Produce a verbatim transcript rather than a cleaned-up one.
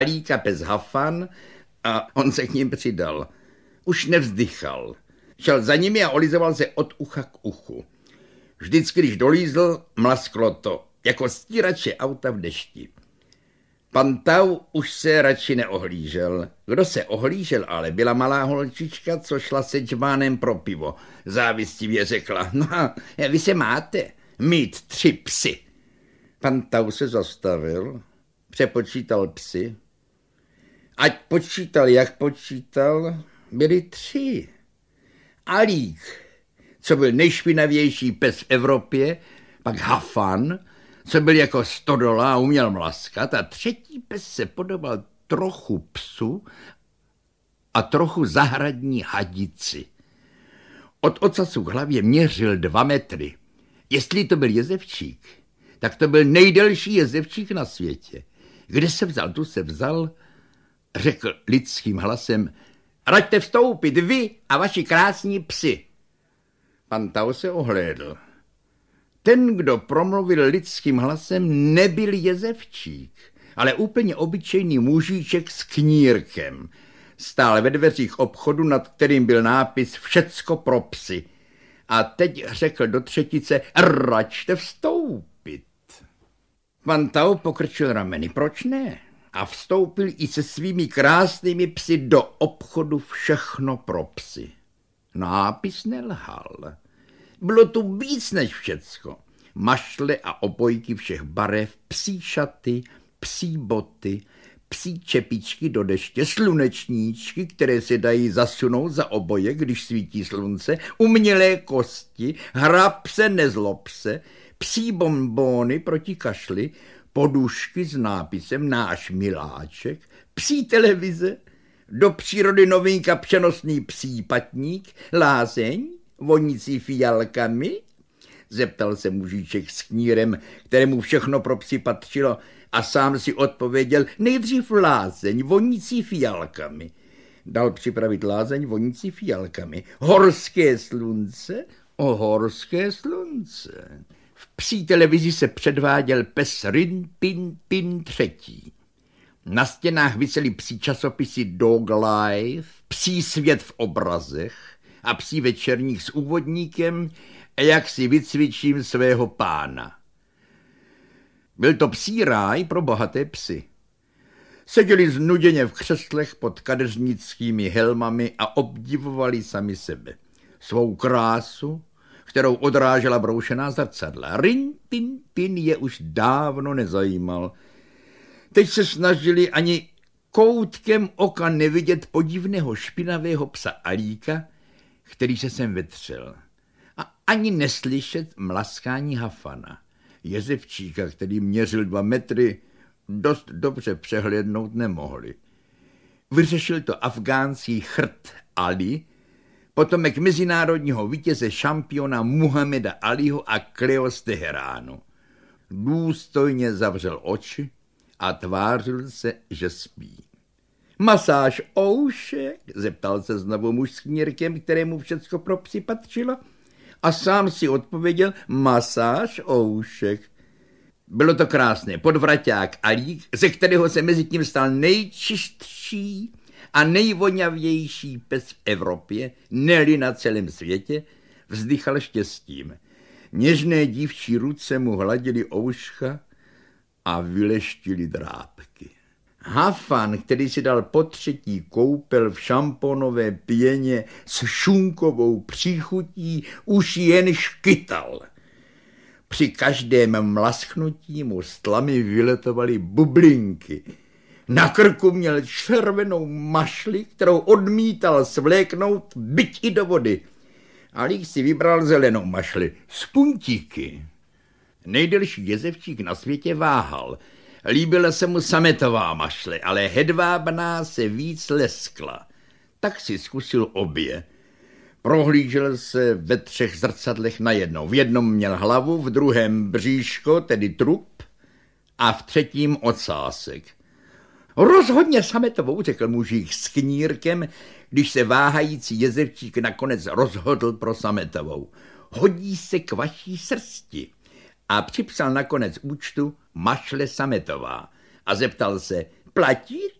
Alíka pes Hafan a on se k ním přidal. Už nevzdychal. Šel za nimi a olizoval se od ucha k uchu. Vždycky, když dolízl, mlasklo to, jako stírače auta v dešti. Pan Tau už se radši neohlížel. Kdo se ohlížel, ale byla malá holčička, co šla se džbánem pro pivo. Závistivě řekla, no vy se máte mít tři psy. Pan Tau se zastavil, přepočítal psy. Ať počítal, jak počítal, byli tři. Alík, co byl nejšpinavější pes v Evropě, pak Hafan, co byl jako stodola a uměl mlaskat, a třetí pes se podobal trochu psu a trochu zahradní hadici. Od ocasu k hlavě měřil dva metry. Jestli to byl jezevčík, tak to byl nejdelší jezevčík na světě. Kde se vzal, tu se vzal, řekl lidským hlasem, raďte vstoupit vy a vaši krásní psi. Pan Tau se ohlédl. Ten, kdo promluvil lidským hlasem, nebyl jezevčík, ale úplně obyčejný mužíček s knírkem. Stál ve dveřích obchodu, nad kterým byl nápis Všecko pro psy. A teď řekl do třetice, račte vstoupit. Pan Tau pokrčil rameny, proč ne? A vstoupil i se svými krásnými psy do obchodu Všechno pro psy. Nápis nelhal. Bylo tu víc než všecko. Mašle a obojky všech barev, psí šaty, psí boty, psí čepičky do deště, slunečníčky, které se dají zasunout za oboje, když svítí slunce, umělé kosti, hrab se, nezlob se, psí bonbóny proti kašli, podušky s nápisem Náš miláček, psí televize, do přírody novinka přenosný psí patník, lázeň, vonící fialkami? Zeptal se mužíček s knírem, kterému všechno pro psy patřilo, a sám si odpověděl, nejdřív lázeň, vonící fialkami. Dal připravit lázeň, vonící fialkami. Horské slunce, o horské slunce. V psí televizi se předváděl pes Rin Pin Pin třetí. Na stěnách visely psí časopisy Dog Life, Psí svět v obrazech a psí večerník s úvodníkem, jak si vycvičím svého pána. Byl to psí ráj pro bohaté psy. Seděli znuděně v křeslech pod kadeřnickými helmami a obdivovali sami sebe. Svou krásu, kterou odrážela broušená zrcadla. Rin Pin Pin je už dávno nezajímal. Teď se snažili ani koutkem oka nevidět podivného špinavého psa Alíka, který se sem vetřel. A ani neslyšet mlaskání Hafana, jezevčíka, který měřil dva metry, dost dobře přehlédnout nemohli. Vyřešil to afgánský chrt Ali, potomek mezinárodního vítěze šampiona Muhameda Aliho a Kleo z Teheránu. Důstojně zavřel oči a tvářil se, že spí. Masáž oušek? Zeptal se znovu muž s knírkem, kterému všecko pro psy patřilo, a sám si odpověděl masáž oušek. Bylo to krásné, podvraťák Alík, ze kterého se mezi tím stal nejčistší a nejvoňavější pes v Evropě, ne-li na celém světě, vzdychal štěstím. Něžné dívčí ruce mu hladily ouška a vyleštili drápky. Hafan, který si dal po třetí koupel v šamponové pěně s šunkovou příchutí, už jen škytal. Při každém mlasknutí mu z tlamy vyletovaly bublinky. Na krku měl červenou mašli, kterou odmítal svléknout, byť i do vody. Alík si vybral zelenou mašli s puntíky. Nejdelší jezevčík na světě váhal. Líbila se mu sametová mašle, ale hedvábná se víc leskla. Tak si zkusil obě. Prohlížel se ve třech zrcadlech najednou. V jednom měl hlavu, v druhém bříško, tedy trup, a v třetím ocásek. Rozhodně sametovou, řekl mužík s knírkem, když se váhající jezevčík nakonec rozhodl pro sametovou. Hodí se k vaší srsti. A připsal nakonec účtu mašle sametová a zeptal se, Platit?